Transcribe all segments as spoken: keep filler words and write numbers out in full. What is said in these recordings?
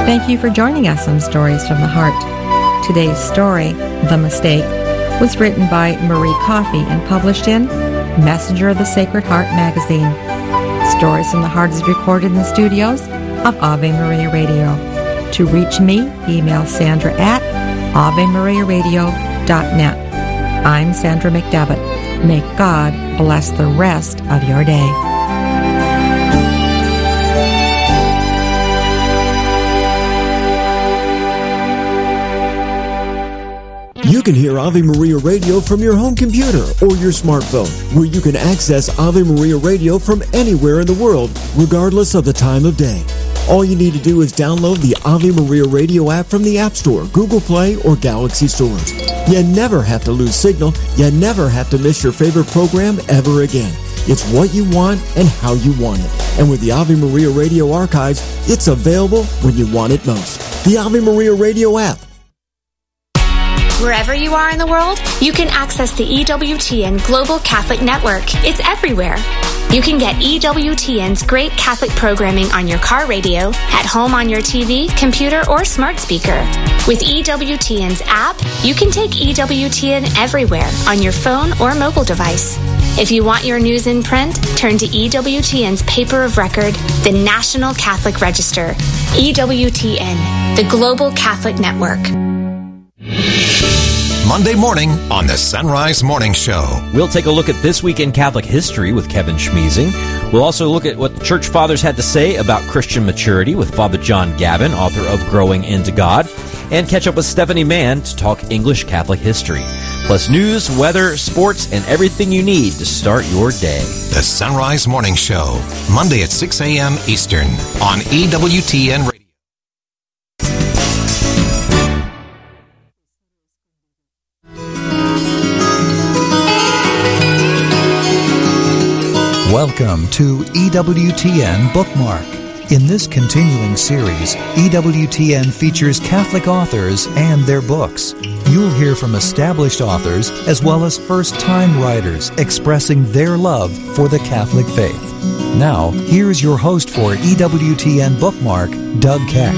Thank you for joining us on Stories from the Heart. Today's story, The Mistake, was written by Marie Coffey and published in Messenger of the Sacred Heart magazine. Stories from the Heart is recorded in the studios of Ave Maria Radio. To reach me, email Sandra at ave maria radio dot net. I'm Sandra McDevitt. May God bless the rest of your day. You can hear Ave Maria Radio from your home computer or your smartphone, where you can access Ave Maria Radio from anywhere in the world, regardless of the time of day. All you need to do is download the Ave Maria Radio app from the App Store, Google Play, or Galaxy stores. You never have to lose signal. You never have to miss your favorite program ever again. It's what you want and how you want it. And with the Ave Maria Radio archives, it's available when you want it most. The Ave Maria Radio app. Wherever you are in the world, you can access the E W T N Global Catholic Network. It's everywhere. You can get E W T N's great Catholic programming on your car radio, at home on your T V, computer, or smart speaker. With E W T N's app, you can take E W T N everywhere on your phone or mobile device. If you want your news in print, turn to E W T N's paper of record, the National Catholic Register. E W T N, the Global Catholic Network. Monday morning on the Sunrise Morning Show. We'll take a look at This Week in Catholic History with Kevin Schmeezing. We'll also look at what the Church Fathers had to say about Christian maturity with Father John Gavin, author of Growing into God, and catch up with Stephanie Mann to talk English Catholic history. Plus news, weather, sports, and everything you need to start your day. The Sunrise Morning Show, Monday at six a.m. Eastern on E W T N Radio. Welcome to E W T N Bookmark. In this continuing series, E W T N features Catholic authors and their books. You'll hear from established authors as well as first-time writers expressing their love for the Catholic faith. Now, here's your host for E W T N Bookmark, Doug Keck.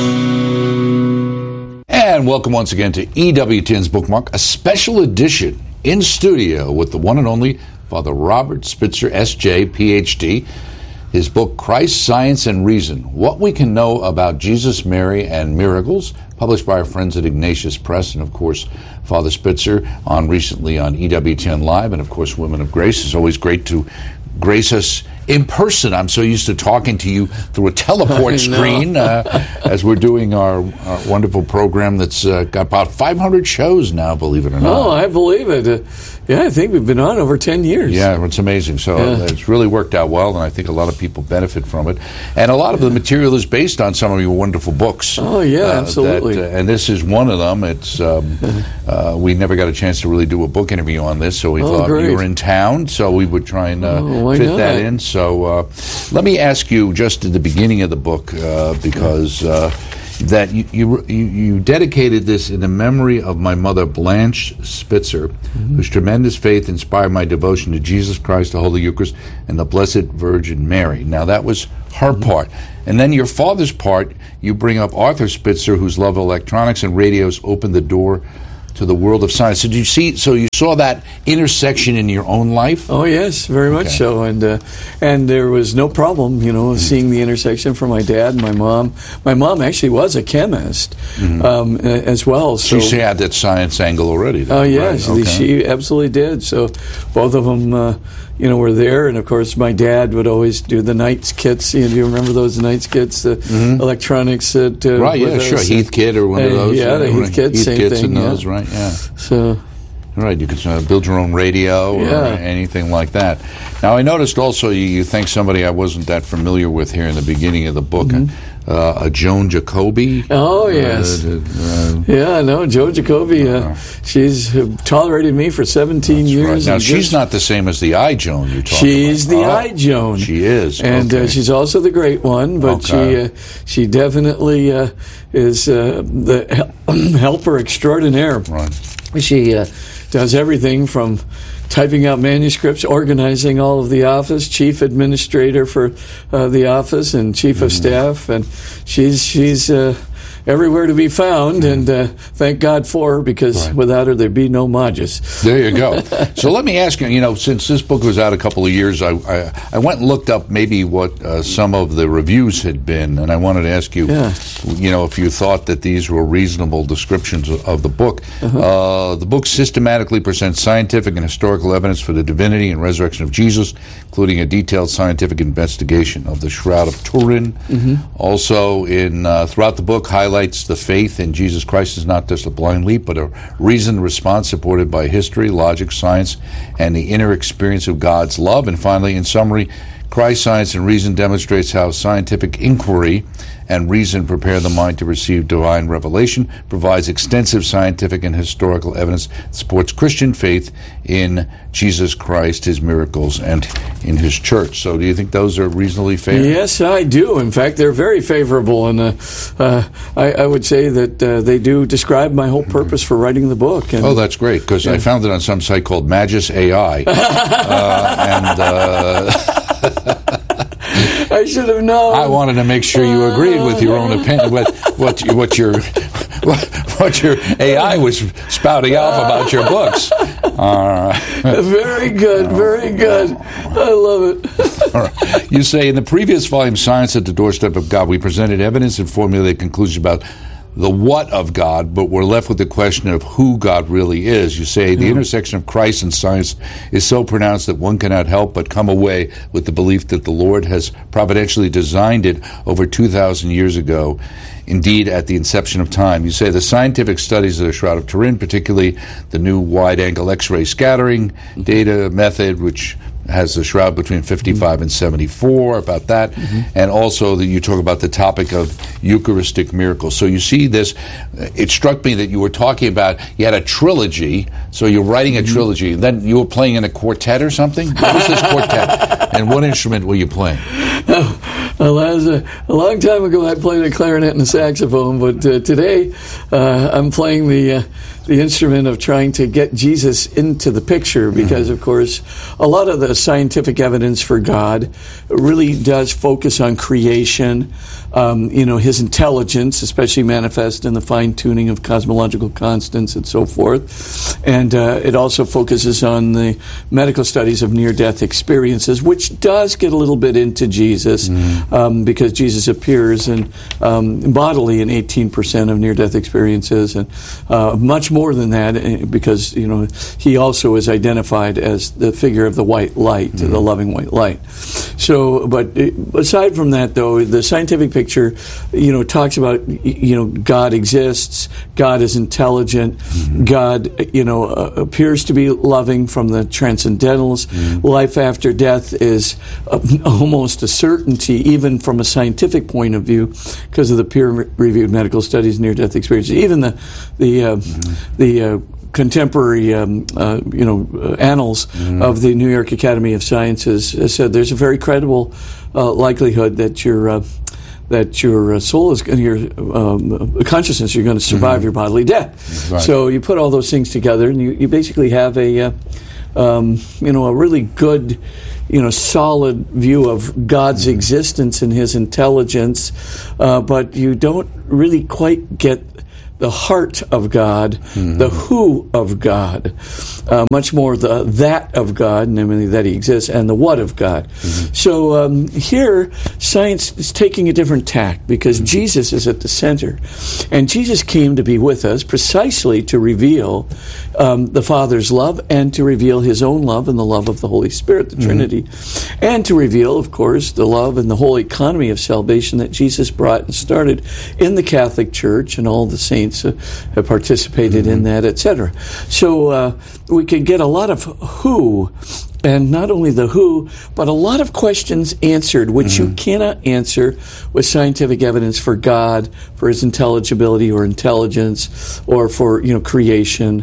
And welcome once again to E W T N's Bookmark, a special edition in studio with the one and only Father Robert Spitzer, S J, P H D. His book, Christ, Science, and Reason, What We Can Know About Jesus, Mary, and Miracles, published by our friends at Ignatius Press. And, of course, Father Spitzer on recently on E W T N Live. And, of course, Women of Grace. It's always great to grace us in person. I'm so used to talking to you through a teleport screen uh, as we're doing our, our wonderful program that's uh, got about five hundred shows now, believe it or not. Oh, I believe it. Uh, yeah, I think we've been on over ten years. Yeah, it's amazing. So yeah. It's really worked out well, and I think a lot of people benefit from it. And a lot of yeah. the material is based on some of your wonderful books. Oh, yeah, uh, absolutely. That, uh, and this is one of them. It's um, uh, we never got a chance to really do a book interview on this, so we oh, thought great. you were in town, so we would try and uh, oh, fit not? that in. So uh, let me ask you just at the beginning of the book, uh, because uh, that you, you you dedicated this in the memory of my mother, Blanche Spitzer, mm-hmm. whose tremendous faith inspired my devotion to Jesus Christ, the Holy Eucharist, and the Blessed Virgin Mary. Now, that was her mm-hmm. part. And then your father's part, you bring up Arthur Spitzer, whose love of electronics and radios opened the door to the world of science. So did you see? So you saw that intersection in your own life? Oh yes, very much okay. so. And uh, and there was no problem, you know, mm-hmm. seeing the intersection for my dad and my mom. My mom actually was a chemist mm-hmm. um, as well. So she had that science angle already. Oh yes, right? okay. she absolutely did. So both of them, uh, you know, were there. And of course, my dad would always do the Knights kits. You know, do you remember those Knights kits, the mm-hmm. electronics? That, uh, right. Yeah. Sure. Heath kit or one uh, of those. Yeah, the Heath kit. Heath same kits thing. and those. Yeah. Right. Yeah. So. Right, you could uh, build your own radio or yeah. anything like that. Now, I noticed also you, you thank somebody I wasn't that familiar with here in the beginning of the book, mm-hmm. uh, a Joan Jacoby. Oh, yes. Uh, uh, yeah, no, Joan Jacoby, uh, she's tolerated me for seventeen That's years. Right. Now, she's just, not the same as the I Joan you're talking she's about. She's the oh, I Joan. She is. And okay. uh, she's also the Great One, but okay. she uh, she definitely uh, is uh, the helper extraordinaire. Right. She uh, does everything from typing out manuscripts, organizing all of the office, chief administrator for uh, the office, and chief mm-hmm. of staff, and she's she's uh, everywhere to be found, and uh, thank God for her, because right. without her there'd be no Modges. There you go. So let me ask you, you know, since this book was out a couple of years, I I, I went and looked up maybe what uh, some of the reviews had been, and I wanted to ask you, yeah. you know, if you thought that these were reasonable descriptions of, of the book. Uh-huh. Uh, the book systematically presents scientific and historical evidence for the divinity and resurrection of Jesus, including a detailed scientific investigation of the Shroud of Turin. Mm-hmm. Also, in uh, throughout the book, highlights the faith in Jesus Christ is not just a blind leap, but a reasoned response supported by history, logic, science, and the inner experience of God's love. And finally, in summary, Christ, Science, and Reason demonstrates how scientific inquiry and reason prepare the mind to receive divine revelation, provides extensive scientific and historical evidence that supports Christian faith in Jesus Christ, his miracles, and in his church. So do you think those are reasonably fair? Yes, I do. In fact, they're very favorable, and uh, uh, I, I would say that uh, they do describe my whole purpose for writing the book. And, oh, that's great, because yeah. I found it on some site called Magis A I. uh, and... Uh, I should have known. I wanted to make sure you agreed with your own opinion, what what what your what, what your A I was spouting off about your books. Uh, very good, very good. I love it. All right. You say in the previous volume, Science at the Doorstep of God, we presented evidence and formulated conclusions about the what of God, but we're left with the question of who God really is. You say the yeah. intersection of Christ and science is so pronounced that one cannot help but come away with the belief that the Lord has providentially designed it over two thousand years ago, indeed at the inception of time. You say the scientific studies of the Shroud of Turin, particularly the new wide-angle X-ray scattering mm-hmm. data method, which has the shroud between fifty-five mm-hmm. and seventy-four, about that, mm-hmm. and also that you talk about the topic of Eucharistic miracles. So you see this, it struck me that you were talking about, you had a trilogy, so you're writing a mm-hmm. trilogy, and then you were playing in a quartet or something? What was this quartet? And what instrument were you playing? Oh, well, that was a, a long time ago. I played a clarinet and a saxophone, but uh, today uh, I'm playing the uh, the instrument of trying to get Jesus into the picture, because, mm-hmm. of course, a lot of the scientific evidence for God really does focus on creation, um, you know, his intelligence, especially manifest in the fine-tuning of cosmological constants and so forth. And uh, it also focuses on the medical studies of near-death experiences, which does get a little bit into Jesus, mm-hmm. um, because Jesus appears in, um, bodily in eighteen percent of near-death experiences, and uh, much more than that, because, you know, he also is identified as the figure of the white light, mm-hmm. the loving white light. So, but aside from that, though, the scientific picture, you know, talks about, you know, God exists, God is intelligent, mm-hmm. God, you know, uh, appears to be loving from the transcendentals. Mm-hmm. Life after death is uh, almost a certainty, even from a scientific point of view, because of the peer-reviewed medical studies, near-death experiences. Even the the uh, mm-hmm. the uh, contemporary, um, uh, you know, uh, annals mm-hmm. of the New York Academy of Sciences uh, said there's a very credible uh, likelihood that your uh, that your uh, soul is, your um, consciousness, you're going to survive mm-hmm. your bodily death. Right. So you put all those things together, and you, you basically have a, uh, um, you know, a really good, you know, solid view of God's mm-hmm. existence and His intelligence, uh, but you don't really quite get the heart of God, mm-hmm. the who of God, uh, much more the that of God, namely that He exists, and the what of God. Mm-hmm. So um, here, science is taking a different tack, because mm-hmm. Jesus is at the center. And Jesus came to be with us precisely to reveal um, the Father's love, and to reveal His own love and the love of the Holy Spirit, the mm-hmm. Trinity, and to reveal, of course, the love and the whole economy of salvation that Jesus brought and started in the Catholic Church, and all the saints Uh, have participated mm-hmm. in that, et cetera. So uh, we can get a lot of who, and not only the who, but a lot of questions answered, which mm-hmm. you cannot answer with scientific evidence for God, for His intelligibility or intelligence, or for, you know, creation.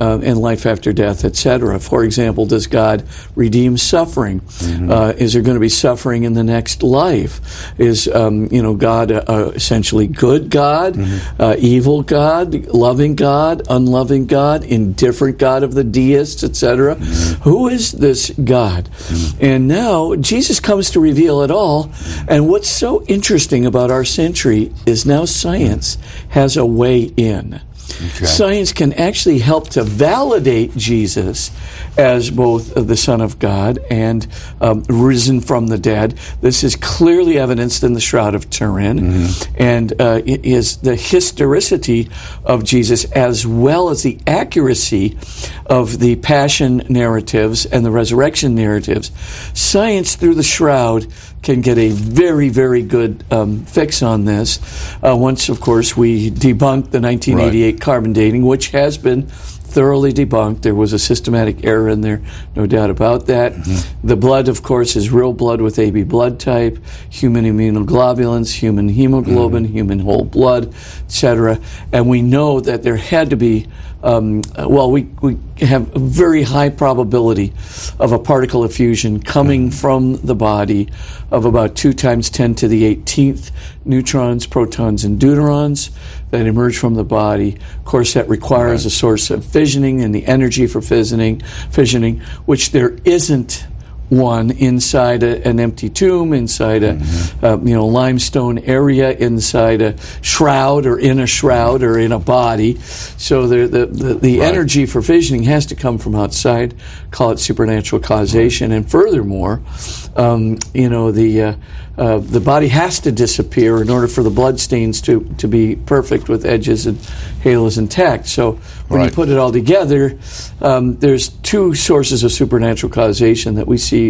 uh, and life after death, et cetera. For example, does God redeem suffering? Mm-hmm. Uh, is there going to be suffering in the next life? Is um, you know God uh, uh, essentially good God, mm-hmm. uh, evil God, loving God, unloving God, indifferent God of the deists, et cetera? Mm-hmm. Who is this God? Mm-hmm. And now Jesus comes to reveal it all. And what's so interesting about our century is now science has a way in. Okay. Science can actually help to validate Jesus as both the Son of God and um, risen from the dead. This is clearly evidenced in the Shroud of Turin, mm-hmm. and uh, it is the historicity of Jesus as well as the accuracy of the passion narratives and the resurrection narratives. Science through the Shroud can get a very, very good um, fix on this. Uh, once, of course, we debunked the nineteen eighty-eight right. carbon dating, which has been thoroughly debunked. There was a systematic error in there, no doubt about that. Mm-hmm. The blood, of course, is real blood with A B blood type, human immunoglobulins, human hemoglobin, mm-hmm. human whole blood, et cetera. And we know that there had to be, um, well, we, we have a very high probability of a particle effusion coming mm-hmm. from the body of about two times ten to the eighteenth neutrons, protons, and deuterons that emerge from the body. Of course, that requires right. a source of fissioning and the energy for fissioning, fissioning, which there isn't one inside a, an empty tomb, inside a mm-hmm. uh, you know limestone area, inside a shroud, or in a shroud, or in a body. So the the, the, the right. energy for fissioning has to come from outside. Call it supernatural causation. Right. And furthermore, um, you know the uh, uh, the body has to disappear in order for the blood stains to to be perfect with edges and halos intact. So when right. you put it all together, um, there's two sources of supernatural causation that we see,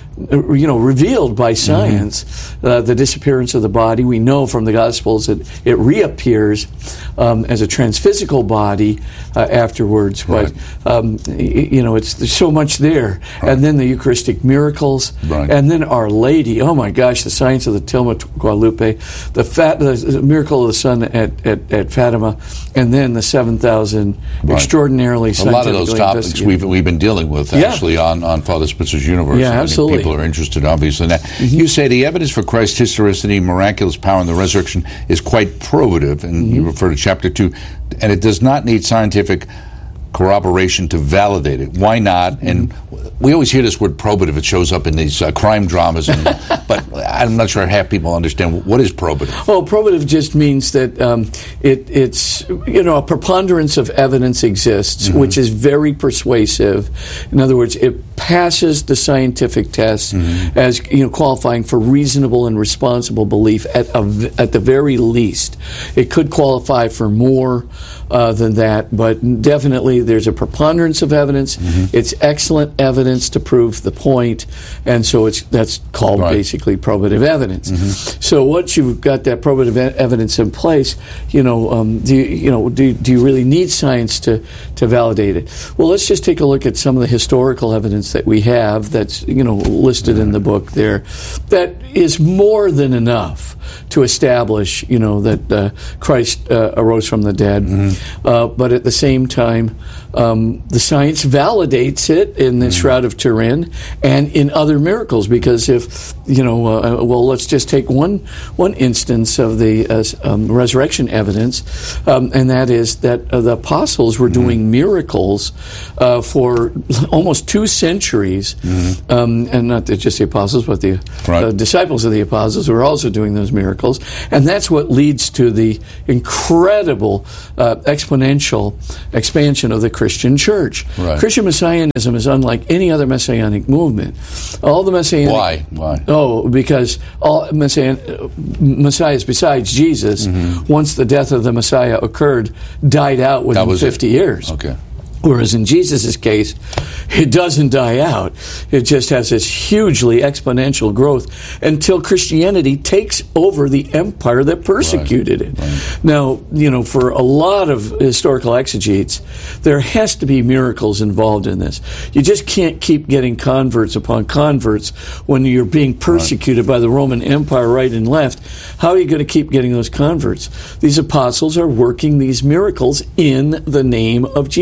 you know, revealed by science. Mm-hmm. Uh, the disappearance of the body. We know from the Gospels that it reappears um, as a transphysical body uh, afterwards. Right. But um, y- you know, it's there's so much there. Right. And then the Eucharistic miracles, right. and then Our Lady. Oh my gosh, the science of the Tilma Guadalupe, the, fat, the miracle of the sun at, at, at Fatima, and then the seven thousand right. extraordinarily a lot of those topics we've we've been dealing with actually yeah. on on Father Spitzer's Universe. Yeah, absolutely. People are interested, obviously, in that. Mm-hmm. You say the evidence for Christ's historicity, miraculous power, and the resurrection is quite probative, and mm-hmm. you refer to chapter two, and it does not need scientific corroboration to validate it. Why not? Mm-hmm. And we always hear this word probative. It shows up in these uh, crime dramas, and, but I'm not sure half people understand what is probative. Well, probative just means that um, it, it's, you know, a preponderance of evidence exists, mm-hmm. which is very persuasive. In other words, it passes the scientific test mm-hmm. as, you know, qualifying for reasonable and responsible belief at a, at the very least. It could qualify for more uh, than that, but definitely there's a preponderance of evidence. Mm-hmm. It's excellent evidence to prove the point, and so it's that's called right. basically probative evidence. Mm-hmm. So once you've got that probative e- evidence in place, you know, um, do you, you know, do, do you really need science to to validate it? Well, let's just take a look at some of the historical evidence that we have that's, you know, listed in the book there. That is more than enough to establish, you know, that uh, Christ uh, arose from the dead. Mm-hmm. Uh, but at the same time, um, the science validates it in the mm-hmm. Shroud of Turin and in other miracles. Because if, you know, uh, well, let's just take one one instance of the uh, um, resurrection evidence, um, and that is that uh, the apostles were mm-hmm. doing miracles uh, for almost two centuries, mm-hmm. um, and not just the apostles, but the right. uh, disciples of the apostles were also doing those miracles. And that's what leads to the incredible uh, exponential expansion of the Christian church. Right. Christian Messianism is unlike any other messianic movement. All the messianic... Why? Why? Oh, because all messian, messiahs besides Jesus, mm-hmm. once the death of the Messiah occurred, died out within fifty it. years. Okay. Whereas in Jesus' case, it doesn't die out. It just has this hugely exponential growth until Christianity takes over the empire that persecuted right. it. Right. Now, you know, for a lot of historical exegetes, there has to be miracles involved in this. You just can't keep getting converts upon converts when you're being persecuted right. by the Roman Empire right and left. How are you going to keep getting those converts? These apostles are working these miracles in the name of Jesus. Mm-hmm.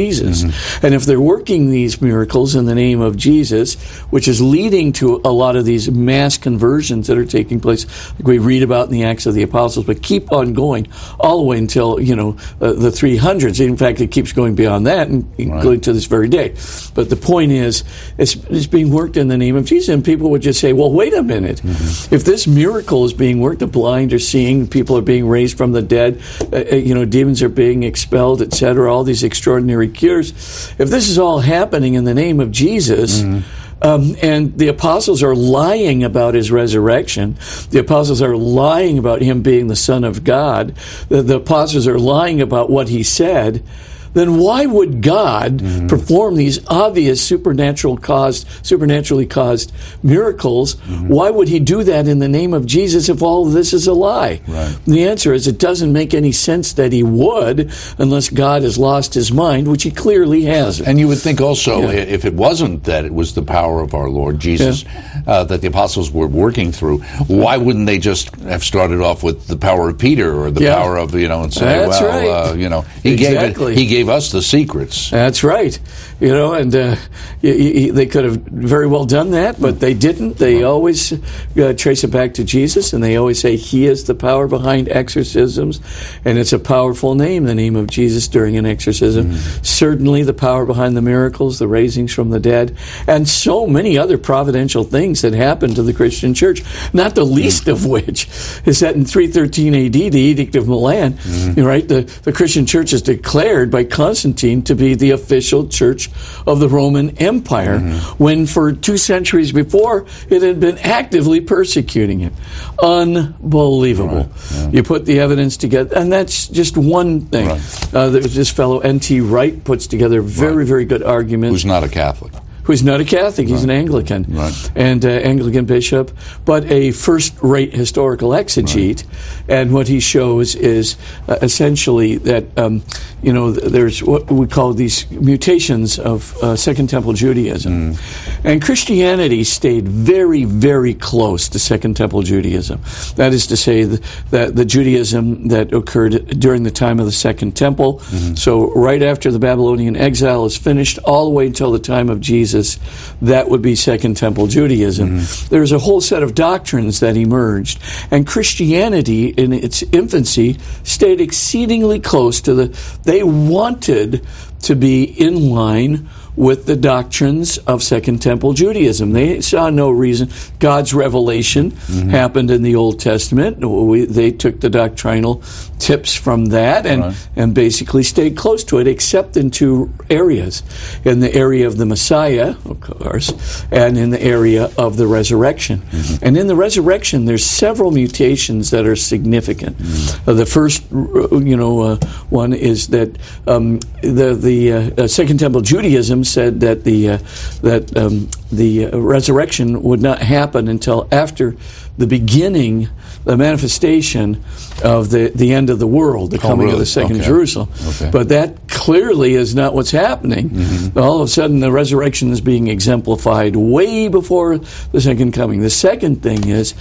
Mm-hmm. And if they're working these miracles in the name of Jesus, which is leading to a lot of these mass conversions that are taking place, like we read about in the Acts of the Apostles, but keep on going all the way until, you know, uh, the three hundreds. In fact, it keeps going beyond that, and right. going to this very day. But the point is, it's, it's being worked in the name of Jesus, and people would just say, well, wait a minute. Mm-hmm. If this miracle is being worked, the blind are seeing, people are being raised from the dead, uh, you know, demons are being expelled, et cetera, all these extraordinary cures. If this is all happening in the name of Jesus, mm-hmm. Um, and the apostles are lying about his resurrection. The apostles are lying about him being the Son of God. The, the apostles are lying about what he said. Then why would God mm-hmm. perform these obvious supernatural caused, supernaturally caused miracles? Mm-hmm. Why would he do that in the name of Jesus if all of this is a lie? Right. The answer is it doesn't make any sense that he would unless God has lost his mind, which he clearly hasn't. And you would think also, yeah. if it wasn't that it was the power of our Lord Jesus yeah. uh, that the apostles were working through, why wouldn't they just have started off with the power of Peter or the yeah. power of, you know, and say, That's well, right. uh, you know, he exactly. gave it, he gave us the secrets. That's right. You know, and uh, y- y- they could have very well done that, but they didn't. They always uh, trace it back to Jesus, and they always say he is the power behind exorcisms, and it's a powerful name, the name of Jesus during an exorcism. Mm. Certainly the power behind the miracles, the raisings from the dead, and so many other providential things that happened to the Christian church, not the least mm. of which is that in three thirteen A D, the Edict of Milan, mm. right, the, the Christian church is declared by Constantine to be the official church of the Roman Empire, mm-hmm. when for two centuries before it had been actively persecuting it. Unbelievable. Right. Yeah. You put the evidence together, and that's just one thing. Right. Uh, there's this fellow N T Wright puts together very, right. very good arguments. Who's not a Catholic. Who's not a Catholic, he's right. an Anglican, right. and uh, Anglican bishop, but a first-rate historical exegete. Right. And what he shows is uh, essentially that, um, you know, there's what we call these mutations of uh, Second Temple Judaism. Mm. And Christianity stayed very, very close to Second Temple Judaism. That is to say, the, the, the Judaism that occurred during the time of the Second Temple. Mm-hmm. So right after the Babylonian exile is finished, all the way until the time of Jesus, that would be Second Temple Judaism. Mm-hmm. There's a whole set of doctrines that emerged, and Christianity in its infancy stayed exceedingly close to the, they wanted to be in line with the doctrines of Second Temple Judaism. They saw no reason. God's revelation mm-hmm. happened in the Old Testament. We, they took the doctrinal tips from that and, right. and basically stayed close to it, except in two areas. In the area of the Messiah, of course, and in the area of the resurrection. Mm-hmm. And in the resurrection, there's several mutations that are significant. Mm-hmm. Uh, the first, you know, uh, one is that um, the, the uh, Second Temple Judaism said that the uh, that um, the uh, resurrection would not happen until after the beginning, the manifestation of the, the end of the world, the oh, coming really? of the second okay. Jerusalem. Okay. But that clearly is not what's happening. Mm-hmm. All of a sudden, the resurrection is being exemplified way before the second coming. The second thing is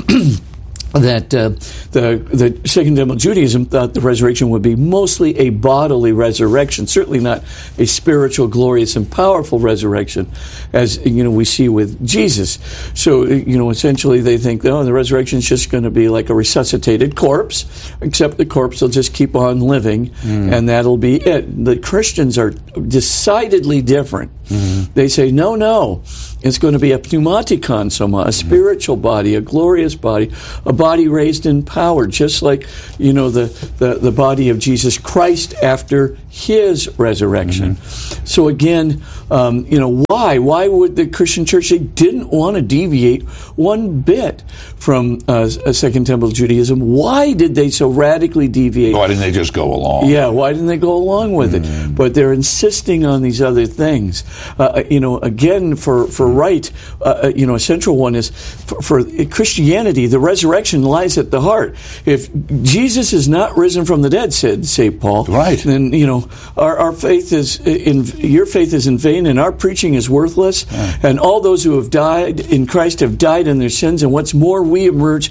that uh, the the Second Temple Judaism thought the resurrection would be mostly a bodily resurrection, certainly not a spiritual, glorious, and powerful resurrection, as you know we see with Jesus. So you know, essentially, they think, oh, the resurrection is just going to be like a resuscitated corpse, except the corpse will just keep on living, mm. and that'll be it. The Christians are decidedly different. Mm-hmm. They say, no, no, it's going to be a pneumatikon soma, a spiritual body, a glorious body, a body raised in power, just like, you know, the, the, the body of Jesus Christ after his resurrection. Mm-hmm. So again, um, you know, why? Why would the Christian church, they didn't want to deviate one bit from uh, a Second Temple Judaism. Why did they so radically deviate? Why didn't they just go along? Yeah, why didn't they go along with mm-hmm. it? But they're insisting on these other things. Uh, you know, again, for, for Wright, uh, you know, a central one is for, for Christianity, the resurrection lies at the heart. If Jesus is not risen from the dead, said Saint Paul, right. then, you know, our, our faith is in, your faith is in vain and our preaching is worthless. Right. And all those who have died in Christ have died in their sins. And what's more, we emerge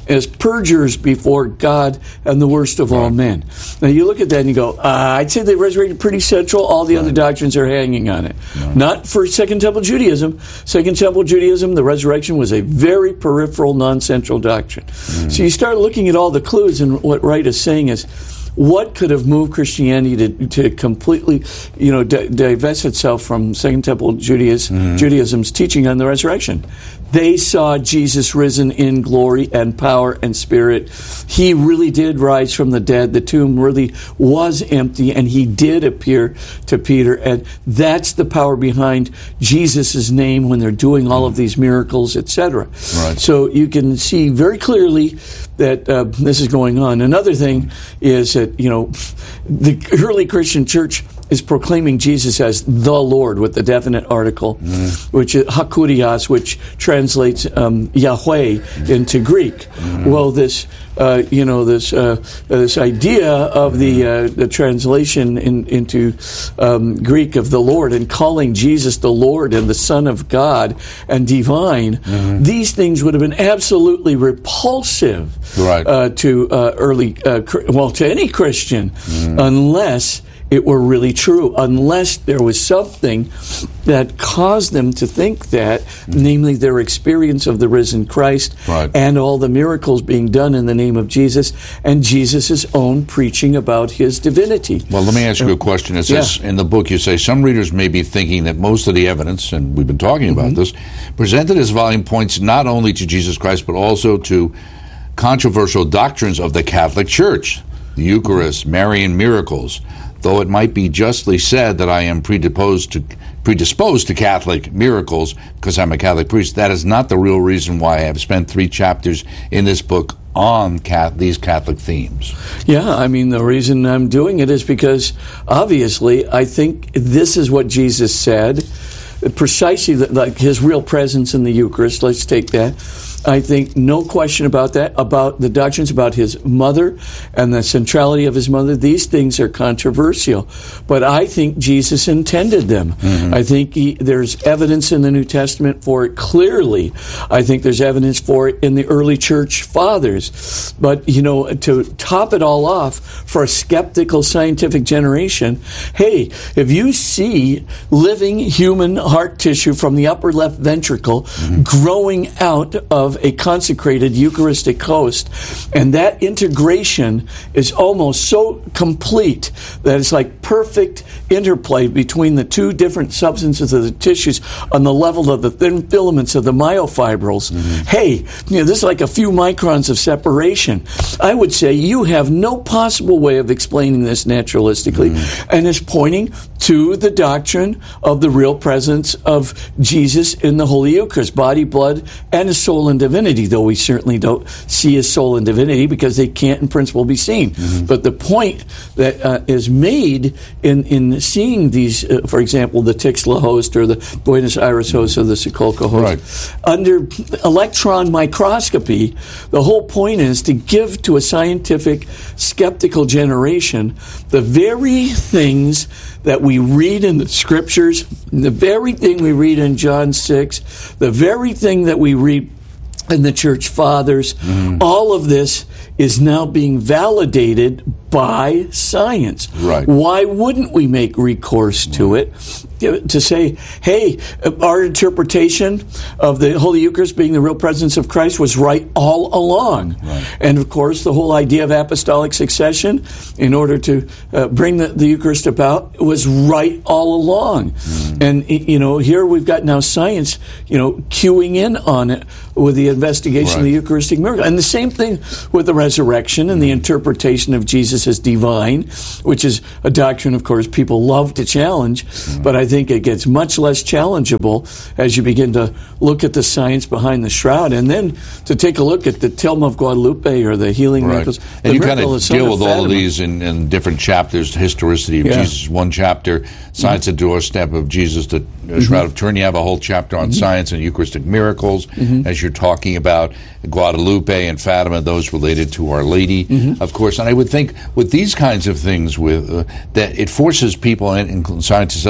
as perjurers before God and the worst of right. all men. Now you look at that and you go, uh, I'd say the resurrection pretty central. All the right. other doctrines are hanging on it. Right. Not for Second Temple Judaism. Second Temple Judaism, the resurrection was a very peripheral, non-central doctrine. Mm. So you start looking at all the clues, and what Wright is saying is, what could have moved Christianity to, to completely, you know, di- divest itself from Second Temple Judaism, mm-hmm. Judaism's teaching on the resurrection? They saw Jesus risen in glory and power and spirit. He really did rise from the dead. The tomb really was empty, and he did appear to Peter. And that's the power behind Jesus' name when they're doing all of these miracles, et cetera. Right. So you can see very clearly that uh, this is going on. Another thing is that, you know, the early Christian church is proclaiming Jesus as the Lord with the definite article, mm. which is hakurios, which translates um, Yahweh into Greek. Mm. Well, this, uh, you know, this uh, this idea of the uh, the translation in, into um, Greek of the Lord and calling Jesus the Lord and the Son of God and divine, mm. these things would have been absolutely repulsive right. uh, to uh, early, uh, well, to any Christian, mm. unless it were really true, unless there was something that caused them to think that, mm-hmm. namely their experience of the risen Christ right. and all the miracles being done in the name of Jesus and Jesus' own preaching about his divinity. Well, let me ask you a question. It says yeah. in the book, you say, some readers may be thinking that most of the evidence, and we've been talking about mm-hmm. this, presented in this volume points not only to Jesus Christ, but also to controversial doctrines of the Catholic Church, the Eucharist, Marian miracles. Though it might be justly said that I am predisposed to predisposed to Catholic miracles because I'm a Catholic priest, that is not the real reason why I have spent three chapters in this book on cat, these Catholic themes. Yeah, I mean, the reason I'm doing it is because, obviously, I think this is what Jesus said, precisely like his real presence in the Eucharist. Let's take that. I think no question about that, about the doctrines about his mother and the centrality of his mother. These things are controversial, but I think Jesus intended them. Mm-hmm. I think he, there's evidence in the New Testament for it clearly. I think there's evidence for it in the early church fathers. But, you know, to top it all off for a skeptical scientific generation, hey, if you see living human heart tissue from the upper left ventricle mm-hmm. growing out of a consecrated Eucharistic host, and that integration is almost so complete that it's like perfect interplay between the two different substances of the tissues on the level of the thin filaments of the myofibrils. Mm-hmm. Hey, you know, this is like a few microns of separation. I would say you have no possible way of explaining this naturalistically, mm-hmm. and it's pointing to the doctrine of the real presence of Jesus in the Holy Eucharist, body, blood, and his soul and divinity, though we certainly don't see his soul and divinity because they can't in principle be seen. Mm-hmm. But the point that uh, is made in, in seeing these, uh, for example, the Tixla host or the Buenos Aires host or the Sokolka host, right. under electron microscopy, the whole point is to give to a scientific, skeptical generation the very things that we read in the Scriptures, the very thing we read in John six, the very thing that we read in the Church Fathers. Mm. All of this is now being validated by science. Right. Why wouldn't we make recourse to it? To say, hey, our interpretation of the Holy Eucharist being the real presence of Christ was right all along. Right. And, of course, the whole idea of apostolic succession in order to uh, bring the, the Eucharist about was right all along. Mm. And, you know, here we've got now science, you know, cueing in on it with the investigation right. of the Eucharistic miracle. And the same thing with the resurrection and the interpretation of Jesus as divine, which is a doctrine, of course, people love to challenge, mm. but I I think it gets much less challengeable as you begin to look at the science behind the shroud, and then to take a look at the Tilma of Guadalupe or the healing right. miracles. And you kind of deal with all of these in, in different chapters. The historicity of yeah. Jesus, one chapter. Science mm-hmm. at doorstep of Jesus, the mm-hmm. Shroud of Turin. You have a whole chapter on mm-hmm. science and Eucharistic miracles, mm-hmm. as you're talking about Guadalupe and Fatima, those related to Our Lady, mm-hmm. of course. And I would think with these kinds of things, with uh, that it forces people, and, and science does,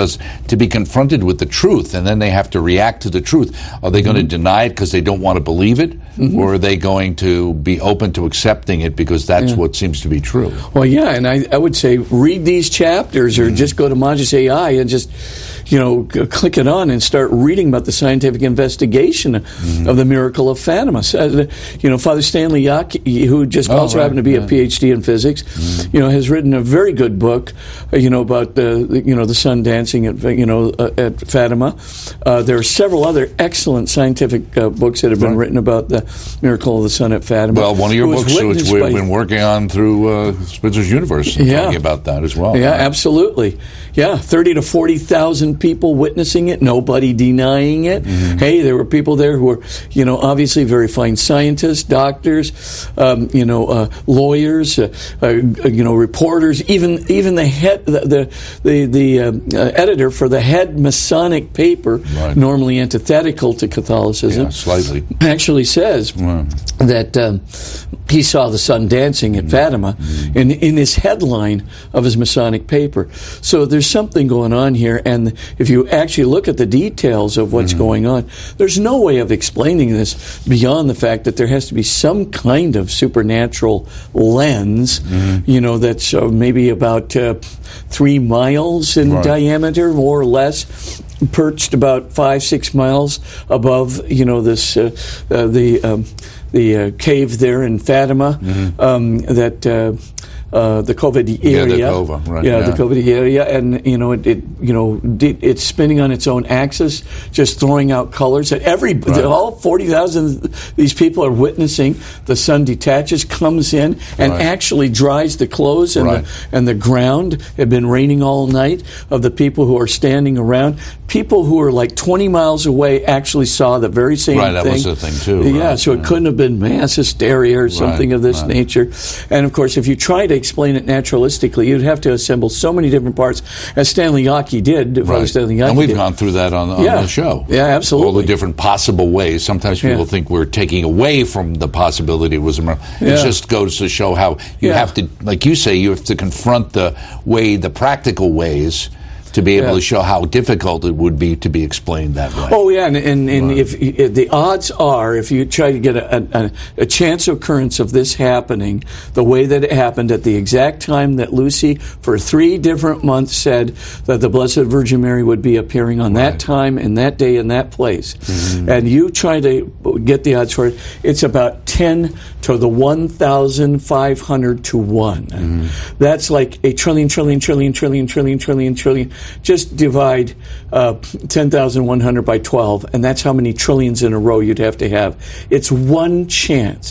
to be confronted with the truth, and then they have to react to the truth. Are they going to mm-hmm. deny it because they don't want to believe it, mm-hmm. or are they going to be open to accepting it because that's yeah. what seems to be true? Well, yeah, and I, I would say read these chapters, or mm-hmm. just go to Magis A I and just, you know, g- click it on and start reading about the scientific investigation mm-hmm. of the miracle of Fatima. So, you know, Father Stanley Yockey, who just oh, also right. happened to be yeah. a P H D in physics, mm-hmm. you know, has written a very good book, uh, you know, about the, you know, the sun dancing at, you know, uh, at Fatima. Uh, there are several other excellent scientific uh, books that have been right. written about the miracle of the sun at Fatima. Well, one of your books, which we've by, been working on through uh, Spitzer's Universe, yeah. talking about that as well. Yeah, right? absolutely. Yeah, thirty to forty thousand people witnessing it, nobody denying it. Mm-hmm. Hey, there were people there who were, you know, obviously very fine scientists, doctors, um, you know, uh, lawyers, uh, uh, you know, reporters, even even the head, the the the, the uh, uh, editor for the head Masonic paper, right. normally antithetical to Catholicism, yeah, slightly, actually says wow. that um, he saw the sun dancing at mm-hmm. Fatima mm-hmm. in in his headline of his Masonic paper. So there's something going on here, and if you actually look at the details of what's mm-hmm. going on, there's no way of explaining this beyond the fact that there has to be some kind of supernatural lens, mm-hmm. you know, that's uh, maybe about uh, three miles in right. diameter, more or less, perched about five, six miles above, you know, this uh, uh, the um, the uh, cave there in Fatima, mm-hmm. um, that. Uh, Uh, the Cova area, yeah, the Cova, right? Yeah, yeah. the Cova area, and you know, it, it you know, it's spinning on its own axis, just throwing out colors. And every right. all forty thousand these people are witnessing. The sun detaches, comes in, and right. actually dries the clothes and right. the and the ground. It had been raining all night. Of the people who are standing around, people who are like twenty miles away actually saw the very same right, thing. Right, that was the thing too. Yeah, right. so it yeah. couldn't have been mass hysteria or something right. of this right. nature. And of course, if you try to explain it naturalistically, you'd have to assemble so many different parts, as Stanley Yockey did. Right. Stanley Yockey and we've did. gone through that on, on yeah. the show. Yeah, absolutely. All the different possible ways. Sometimes people yeah. think we're taking away from the possibility it was a miracle. Yeah. It just goes to show how you yeah. have to, like you say, you have to confront the way, the practical ways, to be able yeah. to show how difficult it would be to be explained that way. Oh, yeah, and, and, and right. if, if the odds are, if you try to get a, a, a chance occurrence of this happening, the way that it happened at the exact time that Lucy, for three different months, said that the Blessed Virgin Mary would be appearing on right. that time and that day and that place, mm-hmm. and you try to get the odds for it, it's about ten to the one thousand five hundred to one. Mm-hmm. That's like a trillion, trillion, trillion, trillion, trillion, trillion, trillion. Just divide uh, ten thousand one hundred by twelve, and that's how many trillions in a row you'd have to have. It's one chance.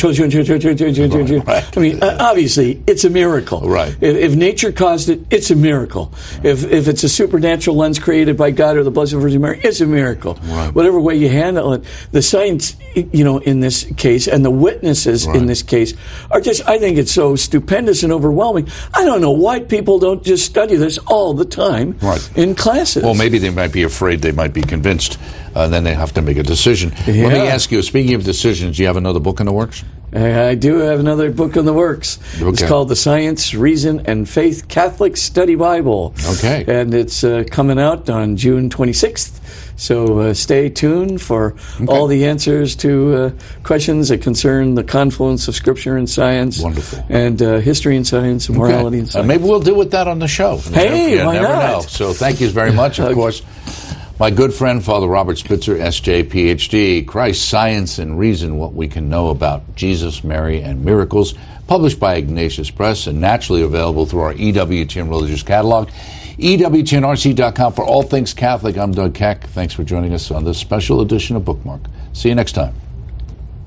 Mm. Right. I mean, uh, obviously, it's a miracle. Right. If, if nature caused it, it's a miracle. Right. If if it's a supernatural lens created by God or the Blessed Virgin Mary, it's a miracle. Right. Whatever way you handle it, the science, you know, in this case, and the witnesses right. in this case are just, I think it's so stupendous and overwhelming. I don't know why people don't just study this all the time right. in classes. Well, maybe they might be afraid, they might be convinced, uh, then they have to make a decision. Yeah. Let me ask you, speaking of decisions, do you have another book in the works? I do have another book in the works. Okay. It's called The Science, Reason, and Faith Catholic Study Bible. Okay. And it's uh, coming out on June twenty-sixth. So uh, stay tuned for okay. all the answers to uh, questions that concern the confluence of Scripture and science. Wonderful. And uh, history and science and morality okay. and science. Uh, maybe we'll do with that on the show. Hey, you why never not? know. So thank you very much. Of course, my good friend, Father Robert Spitzer, S J, P H D, Christ, Science, and Reason, What We Can Know About Jesus, Mary, and Miracles, published by Ignatius Press and naturally available through our E W T N Religious Catalog. E W T N R C dot com for all things Catholic. I'm Doug Keck. Thanks for joining us on this special edition of Bookmark. See you next time.